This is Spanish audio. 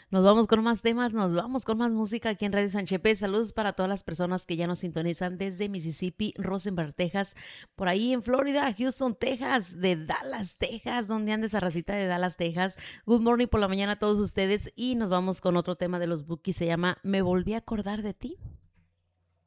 Nos vamos con más temas, nos vamos con más música aquí en Radio San Chepe. Saludos para todas las personas que ya nos sintonizan desde Mississippi, Rosenberg, Texas, por ahí en Florida, Houston, Texas, de Dallas, Texas, donde anda esa racita de Dallas, Texas. Good morning por la mañana a todos ustedes y nos vamos con otro tema de los Bookies, se llama Me volví a acordar de ti.